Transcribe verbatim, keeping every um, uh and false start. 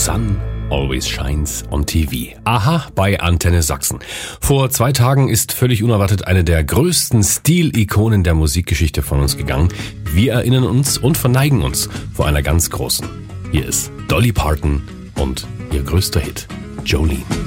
Sun always shines on T V. Aha, bei Antenne Sachsen. Vor zwei Tagen ist völlig unerwartet eine der größten Stilikonen der Musikgeschichte von uns gegangen. Wir erinnern uns und verneigen uns vor einer ganz großen. Hier ist Dolly Parton und ihr größter Hit, Jolene.